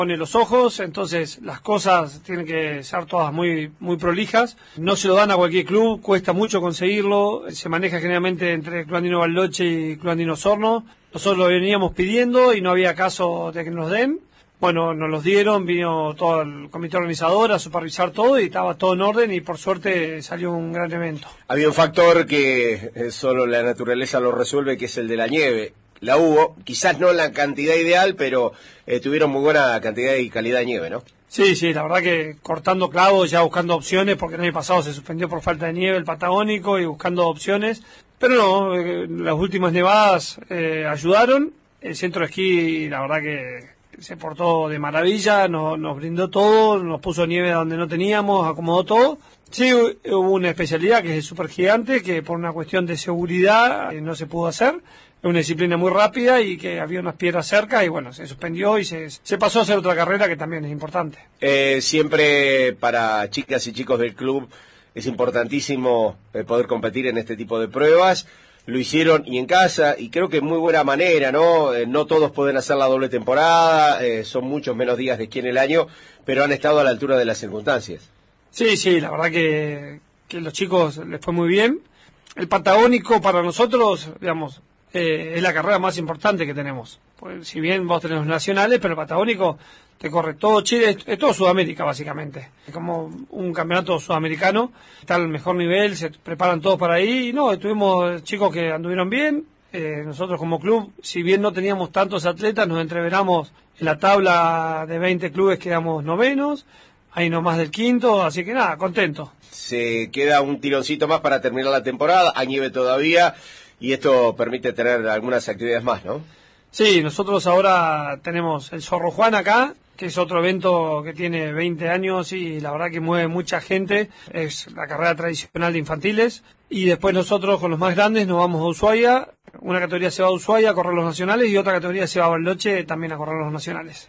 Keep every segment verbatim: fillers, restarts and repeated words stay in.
pone los ojos, entonces las cosas tienen que ser todas muy muy prolijas, no se lo dan a cualquier club, cuesta mucho conseguirlo, se maneja generalmente entre Club Andino Bariloche y Club Andino Osorno, nosotros lo veníamos pidiendo y no había caso de que nos den, bueno, nos los dieron, vino todo el comité organizador a supervisar todo y estaba todo en orden y por suerte salió un gran evento. Había un factor que eh, solo la naturaleza lo resuelve, que es el de la nieve. La hubo, quizás no la cantidad ideal, pero eh, tuvieron muy buena cantidad y calidad de nieve, ¿no? Sí, sí, la verdad que cortando clavos, ya buscando opciones, porque el año pasado se suspendió por falta de nieve el Patagónico y buscando opciones, pero no, eh, las últimas nevadas eh, ayudaron, el centro de esquí la verdad que se portó de maravilla, nos, nos brindó todo, nos puso nieve donde no teníamos, acomodó todo. Sí, hubo una especialidad que es el supergigante, que por una cuestión de seguridad eh, no se pudo hacer. Es una disciplina muy rápida y que había unas piedras cerca y bueno, se suspendió y se, se pasó a hacer otra carrera que también es importante. Eh, siempre para chicas y chicos del club es importantísimo eh, poder competir en este tipo de pruebas. Lo hicieron y en casa, y creo que de muy buena manera, ¿no? Eh, no todos pueden hacer la doble temporada, eh, son muchos menos días de aquí en el año, pero han estado a la altura de las circunstancias. Sí, sí, la verdad que, que los chicos les fue muy bien. El Patagónico para nosotros, digamos, eh, es la carrera más importante que tenemos. Pues, si bien vos tenés los nacionales, pero el Patagónico te corre todo Chile, es, es todo Sudamérica básicamente. Es como un campeonato sudamericano, está al mejor nivel, se preparan todos para ahí. Y no, tuvimos chicos que anduvieron bien. Eh, nosotros como club, si bien no teníamos tantos atletas, nos entreveramos en la tabla de veinte clubes, quedamos novenos. Ahí nomás del quinto, así que nada, contento. Se queda un tironcito más para terminar la temporada, hay nieve todavía, y esto permite tener algunas actividades más, ¿no? Sí, nosotros ahora tenemos el Zorro Juan acá, que es otro evento que tiene veinte años y la verdad que mueve mucha gente, es la carrera tradicional de infantiles, y después nosotros con los más grandes nos vamos a Ushuaia, una categoría se va a Ushuaia a correr los nacionales y otra categoría se va a Bariloche también a correr los nacionales.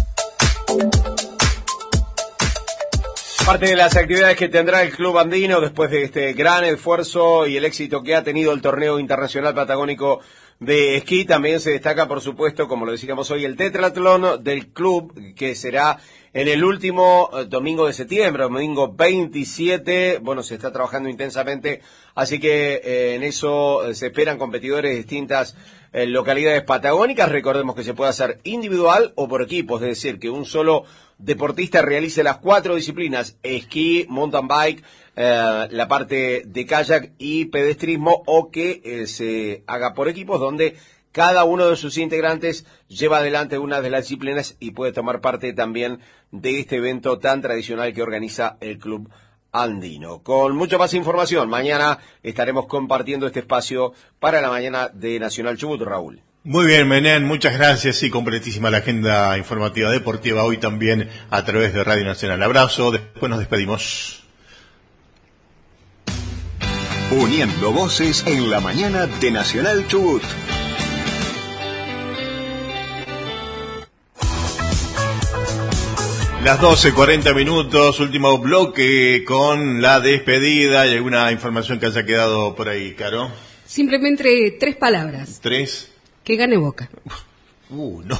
Parte de las actividades que tendrá el Club Andino después de este gran esfuerzo y el éxito que ha tenido el torneo internacional patagónico de esquí, también se destaca, por supuesto, como lo decíamos hoy, el tetratlón del club, que será en el último domingo de septiembre, domingo veintisiete. Bueno, se está trabajando intensamente, así que eh, en eso se esperan competidores de distintas eh, localidades patagónicas. Recordemos que se puede hacer individual o por equipos, es decir, que un solo deportista realice las cuatro disciplinas: esquí, mountain bike, eh, la parte de kayak y pedestrismo, o que eh, se haga por equipos donde cada uno de sus integrantes lleva adelante una de las disciplinas y puede tomar parte también de este evento tan tradicional que organiza el Club Andino. Con mucha más información, mañana estaremos compartiendo este espacio para la mañana de Nacional Chubut, Raúl. Muy bien, Menem, muchas gracias y completísima la agenda informativa deportiva hoy también a través de Radio Nacional. Abrazo, después nos despedimos. Uniendo voces en la mañana de Nacional Chubut. Las doce cuarenta minutos, último bloque con la despedida y alguna información que haya quedado por ahí, Caro. Simplemente tres palabras. ¿Tres? Que gane Boca. Uh, no.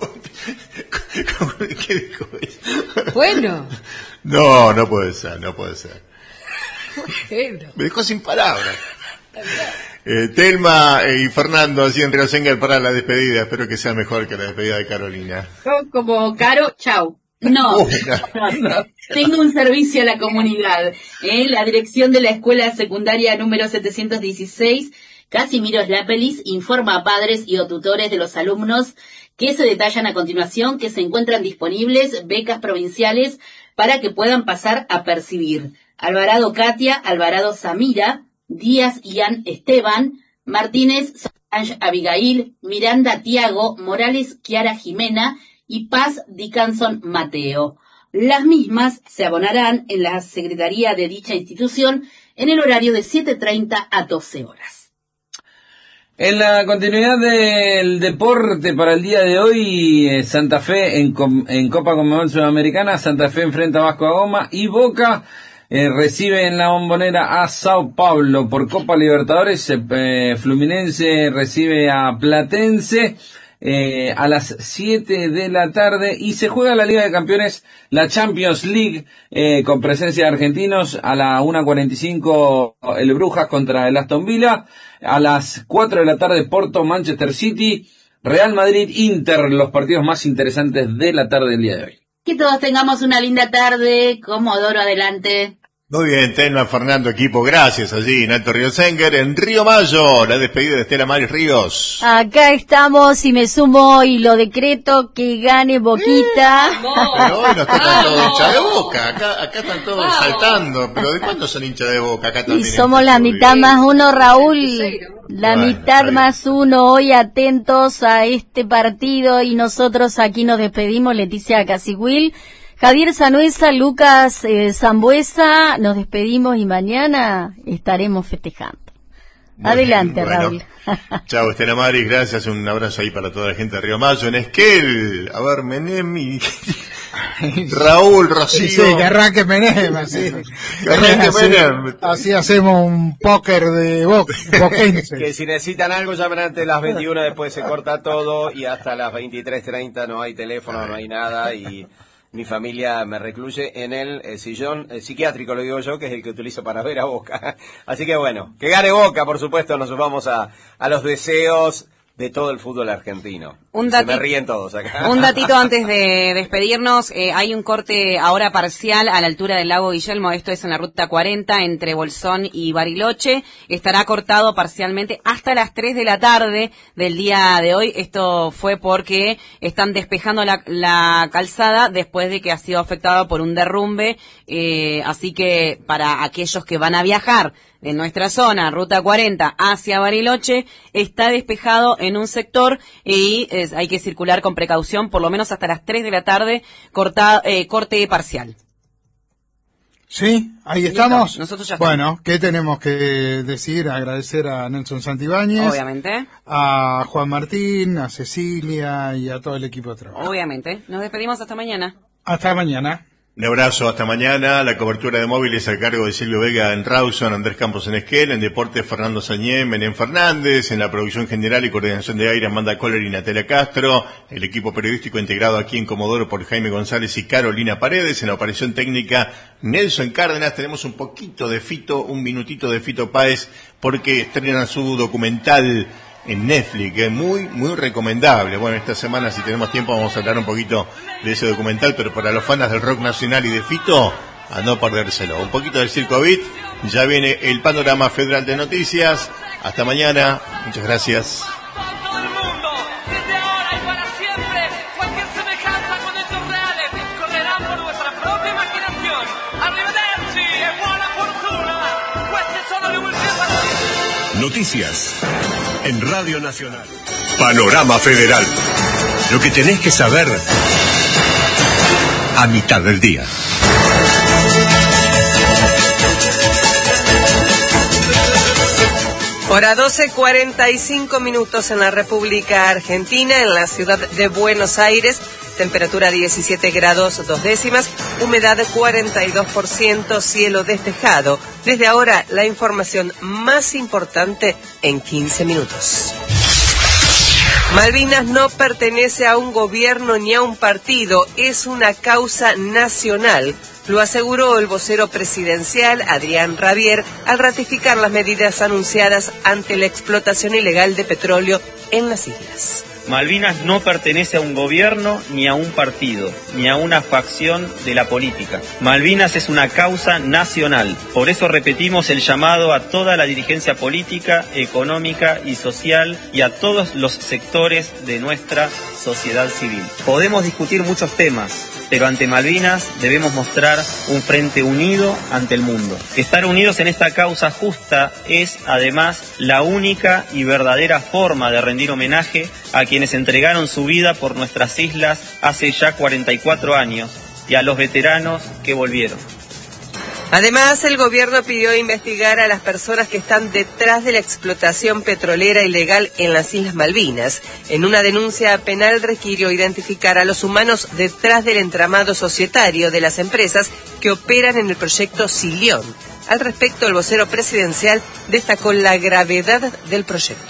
¿Qué dijo eso? Bueno. No, no puede ser, no puede ser. Bueno. Me dejó sin palabras. Eh, Telma y Fernando así en Río Sengal para la despedida. Espero que sea mejor que la despedida de Carolina. Yo como Caro, chau. No, Uh, no. no, no. Tengo un servicio a la comunidad. ¿eh? La dirección de la escuela secundaria número setecientos dieciséis, Casimiro Slapelis, informa a padres y o tutores de los alumnos que se detallan a continuación que se encuentran disponibles becas provinciales para que puedan pasar a percibir. Alvarado Katia, Alvarado Samira, Díaz Ian Esteban, Martínez Solange Abigail, Miranda Tiago, Morales Kiara Jimena y Paz Dickinson Mateo. Las mismas se abonarán en la secretaría de dicha institución en el horario de siete treinta a doce horas. En la continuidad del deporte para el día de hoy, eh, Santa Fe en, en Copa Conmebol Sudamericana, Santa Fe enfrenta a Vasco da Gama y Boca eh, recibe en la Bombonera a Sao Paulo por Copa Libertadores. eh, Fluminense recibe a Platense. eh, a las siete de la tarde, y se juega la Liga de Campeones, la Champions League, eh, con presencia de argentinos. A la una cuarenta y cinco el Brujas contra el Aston Villa, a las cuatro de la tarde Porto, Manchester City, Real Madrid, Inter, los partidos más interesantes de la tarde del día de hoy. Que todos tengamos una linda tarde. Comodoro, adelante. Muy bien, Telma, Fernando, equipo, gracias allí en Alto Río Senger, en Río Mayo, la despedida de Estela Maris Ríos. Acá estamos y me sumo y lo decreto que gane Boquita. Pero hoy no están todos hinchas de Boca, acá, acá están todos saltando, pero ¿de cuándo son hinchas de Boca? Acá Y también somos la mitad más uno, Raúl. La Bueno, mitad está más uno, hoy atentos a este partido, y nosotros aquí nos despedimos, Leticia Casiguil, Javier Sanuesa, Lucas eh, Zambuesa, nos despedimos y mañana estaremos festejando. Muy Adelante, bien, bueno. Raúl. Chao, Estela Maris, gracias, un abrazo ahí para toda la gente de Río Mayo, en Esquel, a ver, Menem y Raúl, Rocío. Sí, sí, que arranque Menem, así. Que arranque así, Menem. así hacemos un póker de bo boquense. Que si necesitan algo, llamen antes de las veintiuna, después se corta todo y hasta las veintitrés treinta no hay teléfono, no hay nada, y mi familia me recluye en el, el sillón el psiquiátrico, lo digo yo, que es el que utilizo para ver a Boca. Así que bueno, que gane Boca, por supuesto, nos sumamos a, a los deseos de todo el fútbol argentino. Un Se dati- me ríen todos acá. Un datito antes de despedirnos, eh, hay un corte ahora parcial a la altura del lago Guillermo, esto es en la ruta cuarenta entre Bolsón y Bariloche, estará cortado parcialmente hasta las tres de la tarde del día de hoy. Esto fue porque están despejando la, la calzada después de que ha sido afectada por un derrumbe, eh, así que para aquellos que van a viajar de nuestra zona, ruta cuarenta, hacia Bariloche, está despejado en un sector y es, hay que circular con precaución, por lo menos hasta las tres de la tarde, corta, eh, corte parcial. Sí, ahí Listo, estamos. nosotros ya Bueno, ¿qué tenemos que decir? Agradecer a Nelson Santibáñez, Obviamente, a Juan Martín, a Cecilia y a todo el equipo de trabajo. obviamente. Nos despedimos hasta mañana. Hasta mañana. Un abrazo, hasta mañana. La cobertura de móviles a cargo de Silvio Vega en Rawson, Andrés Campos en Esquel, en Deportes Fernando Sañé, Menem Fernández, en la producción general y coordinación de aire Amanda Coller y Natalia Castro, el equipo periodístico integrado aquí en Comodoro por Jaime González y Carolina Paredes, en la operación técnica Nelson Cárdenas. Tenemos un poquito de Fito, un minutito de Fito Páez, porque estrena su documental en Netflix, que es muy, muy recomendable. Bueno, esta semana, si tenemos tiempo, vamos a hablar un poquito de ese documental, pero para los fans del rock nacional y de Fito, a no perdérselo. Un poquito del Circo Beat, ya viene el panorama federal de noticias. Hasta mañana, muchas gracias. Noticias en Radio Nacional. Panorama Federal. Lo que tenés que saber a mitad del día. Hora doce cuarenta y cinco minutos en la República Argentina, en la ciudad de Buenos Aires. Temperatura diecisiete grados dos décimas, humedad cuarenta y dos por ciento, cielo despejado. Desde ahora, la información más importante en quince minutos. Malvinas no pertenece a un gobierno ni a un partido, es una causa nacional. Lo aseguró el vocero presidencial, Adrián Rabier, al ratificar las medidas anunciadas ante la explotación ilegal de petróleo en las islas. Malvinas no pertenece a un gobierno, ni a un partido, ni a una facción de la política. Malvinas es una causa nacional. Por eso repetimos el llamado a toda la dirigencia política, económica y social y a todos los sectores de nuestra sociedad civil. Podemos discutir muchos temas, pero ante Malvinas debemos mostrar un frente unido ante el mundo. Estar unidos en esta causa justa es, además, la única y verdadera forma de rendir homenaje a quienes entregaron su vida por nuestras islas hace ya cuarenta y cuatro años y a los veteranos que volvieron. Además, el gobierno pidió investigar a las personas que están detrás de la explotación petrolera ilegal en las Islas Malvinas. En una denuncia penal requirió identificar a los humanos detrás del entramado societario de las empresas que operan en el proyecto Silión. Al respecto, el vocero presidencial destacó la gravedad del proyecto.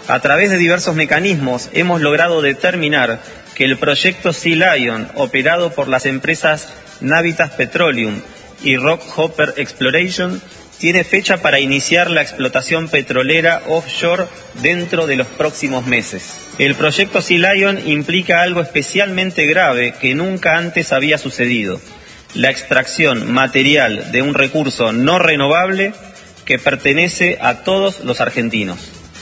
A través de diversos mecanismos hemos logrado determinar que el proyecto Sea Lion, operado por las empresas Navitas Petroleum y Rockhopper Exploration, tiene fecha para iniciar la explotación petrolera offshore dentro de los próximos meses. El proyecto Sea Lion implica algo especialmente grave que nunca antes había sucedido: la extracción material de un recurso no renovable que pertenece a todos los argentinos.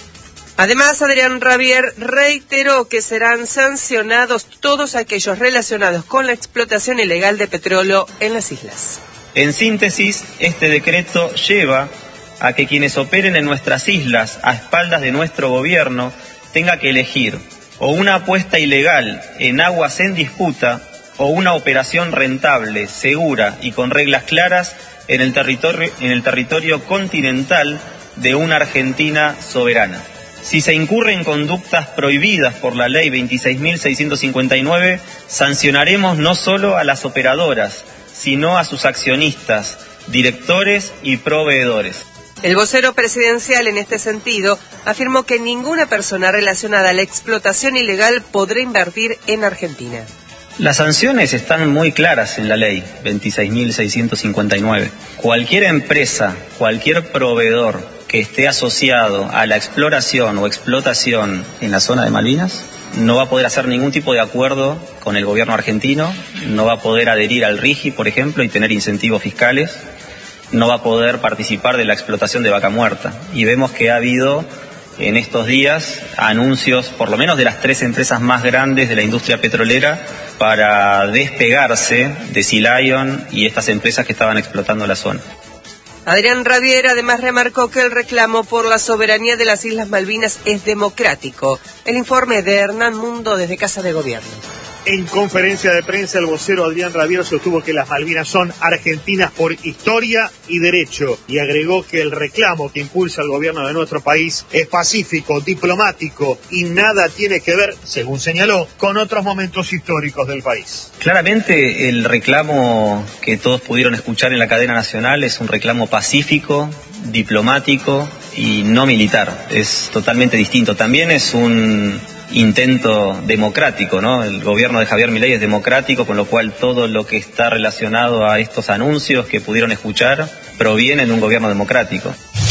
Además, Adrián Rabier reiteró que serán sancionados todos aquellos relacionados con la explotación ilegal de petróleo en las islas. En síntesis, este decreto lleva a que quienes operen en nuestras islas a espaldas de nuestro gobierno tenga que elegir o una apuesta ilegal en aguas en disputa o una operación rentable, segura y con reglas claras en el territorio, en el territorio continental de una Argentina soberana. Si se incurre en conductas prohibidas por la ley veintiséis mil seiscientos cincuenta y nueve, sancionaremos no solo a las operadoras, sino a sus accionistas, directores y proveedores. El vocero presidencial, en este sentido, afirmó que ninguna persona relacionada a la explotación ilegal podrá invertir en Argentina. Las sanciones están muy claras en la ley veintiséis mil seiscientos cincuenta y nueve. Cualquier empresa, cualquier proveedor que esté asociado a la exploración o explotación en la zona de Malvinas no va a poder hacer ningún tipo de acuerdo con el gobierno argentino, no va a poder adherir al RIGI, por ejemplo, y tener incentivos fiscales, no va a poder participar de la explotación de Vaca Muerta. Y vemos que ha habido en estos días anuncios, por lo menos de las tres empresas más grandes de la industria petrolera, para despegarse de Sea Lion y estas empresas que estaban explotando la zona. Adrián Rabier además remarcó que el reclamo por la soberanía de las Islas Malvinas es democrático. El informe de Hernán Mundo desde Casa de Gobierno. En conferencia de prensa, el vocero Adrián Rabier sostuvo que las Malvinas son argentinas por historia y derecho, y agregó que el reclamo que impulsa el gobierno de nuestro país es pacífico, diplomático y nada tiene que ver, según señaló, con otros momentos históricos del país. Claramente el reclamo que todos pudieron escuchar en la cadena nacional es un reclamo pacífico, diplomático y no militar. Es totalmente distinto. También es un intento democrático, ¿no? El gobierno de Javier Milei es democrático, con lo cual todo lo que está relacionado a estos anuncios que pudieron escuchar proviene de un gobierno democrático.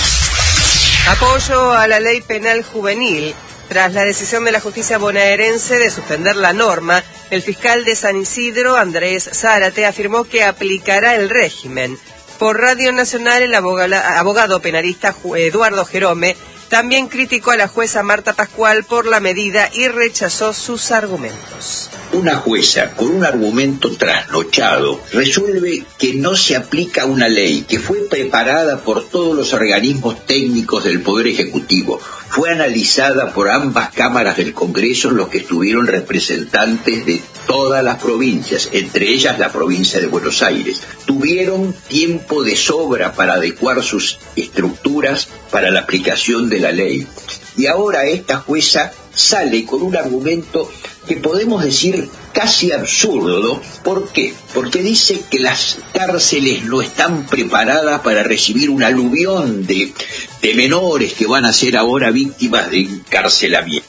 Apoyo a la ley penal juvenil. Tras la decisión de la justicia bonaerense de suspender la norma, el fiscal de San Isidro, Andrés Zárate, afirmó que aplicará el régimen. Por Radio Nacional, el abogado penalista Eduardo Jerome también criticó a la jueza Marta Pascual por la medida y rechazó sus argumentos. Una jueza con un argumento trasnochado resuelve que no se aplica una ley que fue preparada por todos los organismos técnicos del Poder Ejecutivo. Fue analizada por ambas cámaras del Congreso, en los que estuvieron representantes de todas las provincias, entre ellas la provincia de Buenos Aires. Tuvieron tiempo de sobra para adecuar sus estructuras para la aplicación de la ley. Y ahora esta jueza sale con un argumento que podemos decir casi absurdo, ¿no? ¿Por qué? Porque dice que las cárceles no están preparadas para recibir un aluvión de, de menores que van a ser ahora víctimas de encarcelamiento.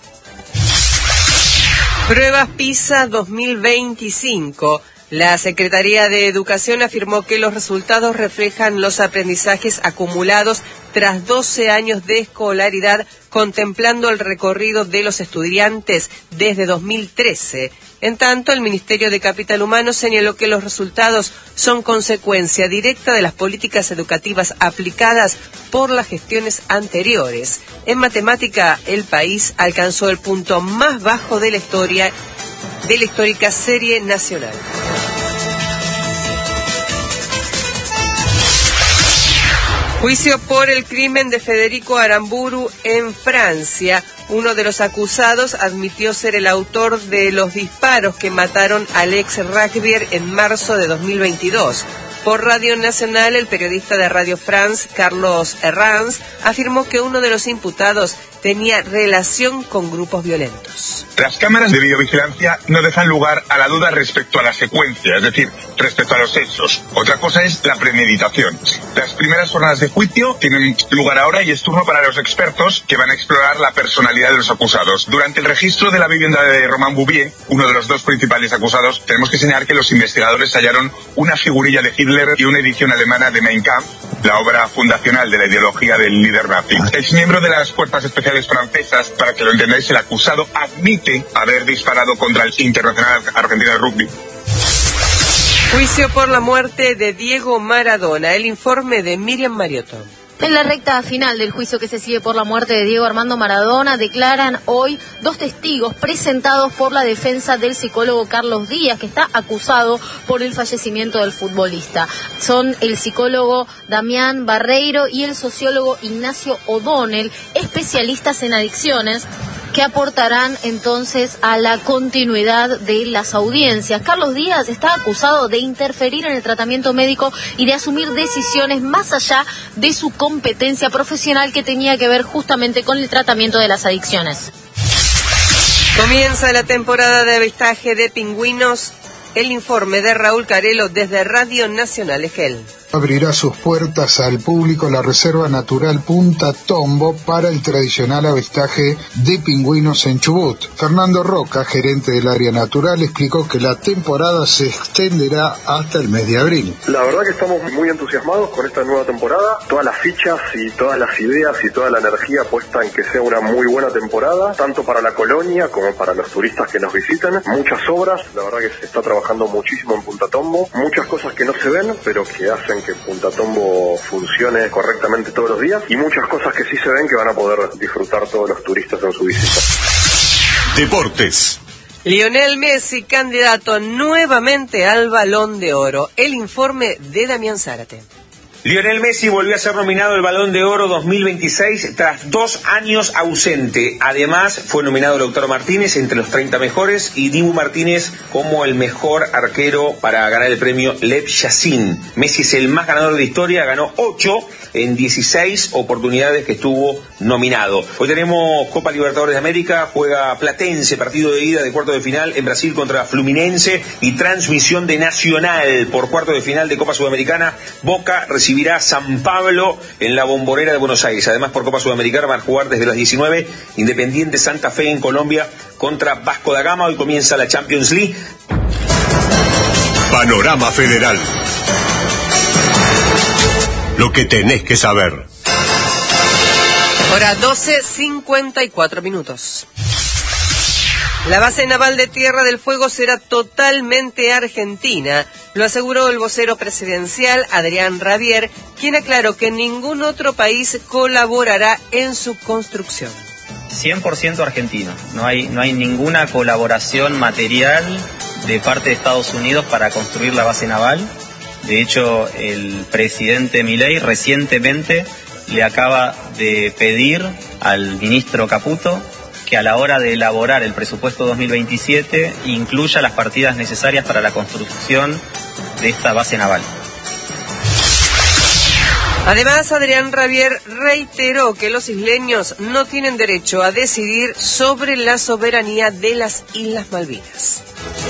Pruebas PISA dos mil veinticinco. La Secretaría de Educación afirmó que los resultados reflejan los aprendizajes acumulados tras doce años de escolaridad, contemplando el recorrido de los estudiantes desde dos mil trece. En tanto, el Ministerio de Capital Humano señaló que los resultados son consecuencia directa de las políticas educativas aplicadas por las gestiones anteriores. En matemática, el país alcanzó el punto más bajo de la historia de la histórica serie nacional. Juicio por el crimen de Federico Aramburu en Francia. Uno de los acusados admitió ser el autor de los disparos que mataron al ex rugbyer en marzo de dos mil veintidós. Por Radio Nacional, el periodista de Radio France, Carlos Herranz, afirmó que uno de los imputados tenía relación con grupos violentos. Las cámaras de videovigilancia no dejan lugar a la duda respecto a la secuencia, es decir, respecto a los hechos. Otra cosa es la premeditación. Las primeras jornadas de juicio tienen lugar ahora y es turno para los expertos que van a explorar la personalidad de los acusados. Durante el registro de la vivienda de Romain Bouvier, uno de los dos principales acusados, tenemos que señalar que los investigadores hallaron una figurilla de Hitler y una edición alemana de Mein Kampf, la obra fundacional de la ideología del líder nazi. Es miembro de las fuerzas especiales francesas. Para que lo entendáis, el acusado admite haber disparado contra el Internacional Argentina de Rugby. Juicio por la muerte de Diego Maradona. El informe de Miriam Mariotto. En la recta final del juicio que se sigue por la muerte de Diego Armando Maradona, declaran hoy dos testigos presentados por la defensa del psicólogo Carlos Díaz, que está acusado por el fallecimiento del futbolista. Son el psicólogo Damián Barreiro y el sociólogo Ignacio O'Donnell, especialistas en adicciones, que aportarán entonces a la continuidad de las audiencias. Carlos Díaz está acusado de interferir en el tratamiento médico y de asumir decisiones más allá de su competencia profesional, que tenía que ver justamente con el tratamiento de las adicciones. Comienza la temporada de avistaje de pingüinos. El informe de Raúl Carelo desde Radio Nacional Esquel. Abrirá sus puertas al público la Reserva Natural Punta Tombo para el tradicional avistaje de pingüinos en Chubut. Fernando Roca, gerente del área natural, explicó que la temporada se extenderá hasta el mes de abril. La verdad que estamos muy entusiasmados con esta nueva temporada. Todas las fichas y todas las ideas y toda la energía puesta en que sea una muy buena temporada, tanto para la colonia como para los turistas que nos visitan. Muchas obras, la verdad que se está trabajando muchísimo en Punta Tombo. Muchas cosas que no se ven, pero que hacen que Punta Tombo funcione correctamente todos los días, y muchas cosas que sí se ven que van a poder disfrutar todos los turistas en su visita. Deportes. Lionel Messi, candidato nuevamente al Balón de Oro. El informe de Damián Zárate. Lionel Messi volvió a ser nominado al Balón de Oro dos mil veintiséis tras dos años ausente. Además, fue nominado Lautaro Martínez entre los treinta mejores y Dibu Martínez como el mejor arquero para ganar el premio Lev Yashin. Messi es el más ganador de la historia, ganó ocho en dieciséis oportunidades que estuvo nominado. Hoy tenemos Copa Libertadores de América, juega Platense, partido de ida de cuarto de final en Brasil contra Fluminense, y transmisión de Nacional por cuarto de final de Copa Sudamericana. Boca recibirá a San Pablo en la Bombonera de Buenos Aires. Además, por Copa Sudamericana van a jugar desde las diecinueve Independiente Santa Fe en Colombia contra Vasco da Gama. Hoy comienza la Champions League. Panorama Federal. Lo que tenés que saber. Hora doce, cincuenta y cuatro minutos. La base naval de Tierra del Fuego será totalmente argentina, lo aseguró el vocero presidencial Adrián Rabier, quien aclaró que ningún otro país colaborará en su construcción. cien por ciento argentino, no hay, no hay ninguna colaboración material de parte de Estados Unidos para construir la base naval. De hecho, el presidente Milei recientemente le acaba de pedir al ministro Caputo que a la hora de elaborar el presupuesto dos mil veintisiete incluya las partidas necesarias para la construcción de esta base naval. Además, Adrián Rabier reiteró que los isleños no tienen derecho a decidir sobre la soberanía de las Islas Malvinas.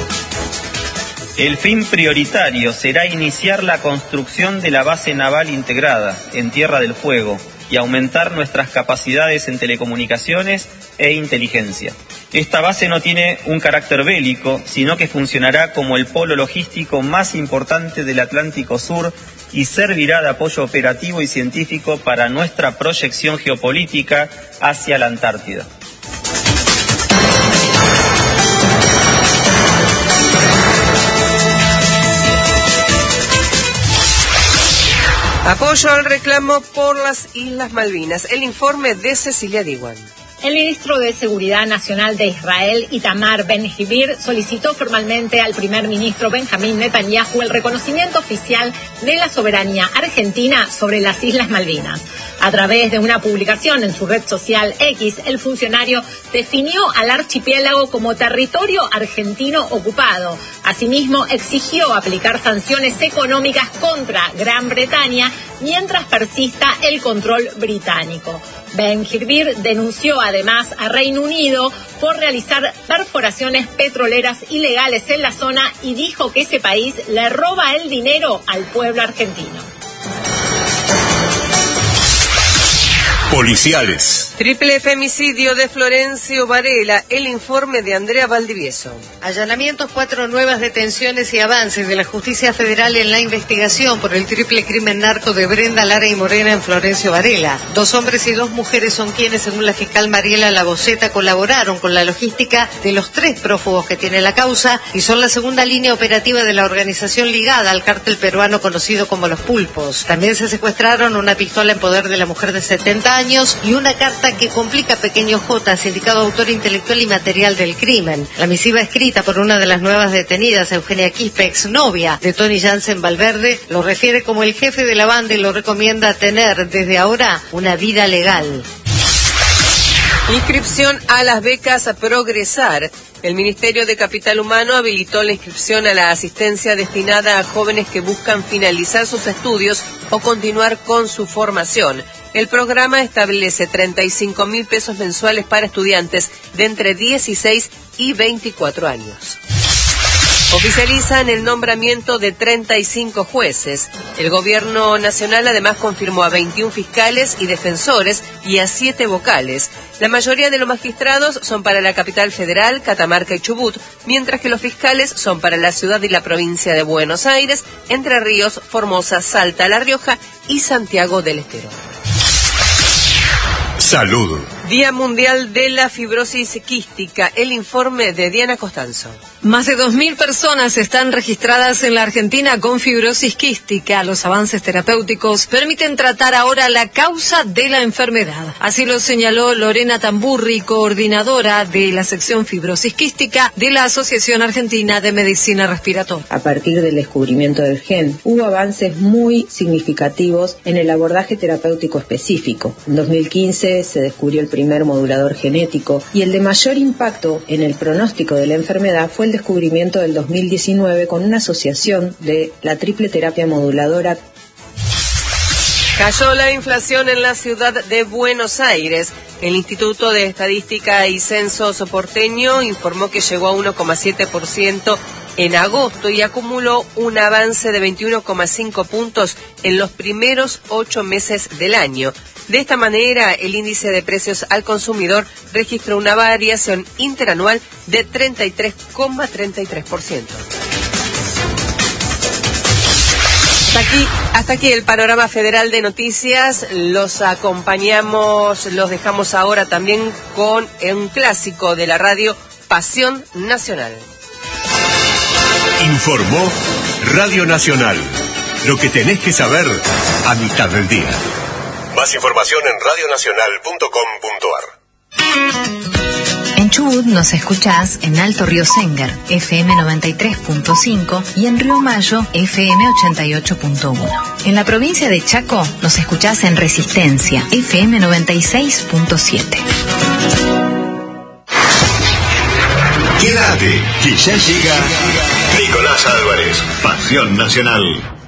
El fin prioritario será iniciar la construcción de la base naval integrada en Tierra del Fuego y aumentar nuestras capacidades en telecomunicaciones e inteligencia. Esta base no tiene un carácter bélico, sino que funcionará como el polo logístico más importante del Atlántico Sur y servirá de apoyo operativo y científico para nuestra proyección geopolítica hacia la Antártida. Apoyo al reclamo por las Islas Malvinas. El informe de Cecilia Diwan. El ministro de Seguridad Nacional de Israel, Itamar Ben-Gvir, solicitó formalmente al primer ministro Benjamín Netanyahu el reconocimiento oficial de la soberanía argentina sobre las Islas Malvinas. A través de una publicación en su red social X, el funcionario definió al archipiélago como territorio argentino ocupado. Asimismo, exigió aplicar sanciones económicas contra Gran Bretaña mientras persista el control británico. Ben-Gvir denunció además a Reino Unido por realizar perforaciones petroleras ilegales en la zona y dijo que ese país le roba el dinero al pueblo argentino. Policiales. Triple femicidio de Florencio Varela, el informe de Andrea Valdivieso. Allanamientos, cuatro nuevas detenciones y avances de la justicia federal en la investigación por el triple crimen narco de Brenda Lara y Morena en Florencio Varela. Dos hombres y dos mujeres son quienes, según la fiscal Mariela Laboceta, colaboraron con la logística de los tres prófugos que tiene la causa y son la segunda línea operativa de la organización ligada al cártel peruano conocido como Los Pulpos. También se secuestraron una pistola en poder de la mujer de setenta años y una carta que complica a Pequeño J, sindicado autor intelectual y material del crimen. La misiva escrita por una de las nuevas detenidas, Eugenia Quispe, exnovia de Tony Jansen Valverde, lo refiere como el jefe de la banda y lo recomienda tener desde ahora una vida legal. Inscripción a las becas a Progresar. El Ministerio de Capital Humano habilitó la inscripción a la asistencia destinada a jóvenes que buscan finalizar sus estudios o continuar con su formación. El programa establece treinta y cinco mil pesos mensuales para estudiantes de entre dieciséis y veinticuatro años. Oficializan el nombramiento de treinta y cinco jueces. El Gobierno Nacional además confirmó a veintiún fiscales y defensores y a siete vocales. La mayoría de los magistrados son para la capital federal, Catamarca y Chubut, mientras que los fiscales son para la ciudad y la provincia de Buenos Aires, Entre Ríos, Formosa, Salta, La Rioja y Santiago del Estero. Salud. Día Mundial de la Fibrosis Quística. El informe de Diana Costanzo. Más de dos mil personas están registradas en la Argentina con fibrosis quística. Los avances terapéuticos permiten tratar ahora la causa de la enfermedad. Así lo señaló Lorena Tamburri, coordinadora de la sección fibrosis quística de la Asociación Argentina de Medicina Respiratoria. A partir del descubrimiento del gen, hubo avances muy significativos en el abordaje terapéutico específico. En dos mil quince se descubrió el primer modulador genético y el de mayor impacto en el pronóstico de la enfermedad fue el descubrimiento del dos mil diecinueve con una asociación de la triple terapia moduladora. Cayó la inflación en la ciudad de Buenos Aires. El Instituto de Estadística y Censos porteño informó que llegó a uno coma siete por ciento en agosto y acumuló un avance de veintiuno coma cinco puntos en los primeros ocho meses del año. De esta manera, el índice de precios al consumidor registró una variación interanual de treinta y tres coma treinta y tres por ciento. Hasta aquí, hasta aquí el panorama federal de noticias. Los acompañamos, los dejamos ahora también con un clásico de la radio, Pasión Nacional. Informó Radio Nacional. Lo que tenés que saber a mitad del día. Más información en radionacional punto com punto ar. En Chubut nos escuchás en Alto Río Sengar, F M noventa y tres punto cinco y en Río Mayo, F M ochenta y ocho punto uno. En la provincia de Chaco nos escuchás en Resistencia, F M noventa y seis punto siete. Quédate, que ya llega Nicolás Álvarez, Pasión Nacional.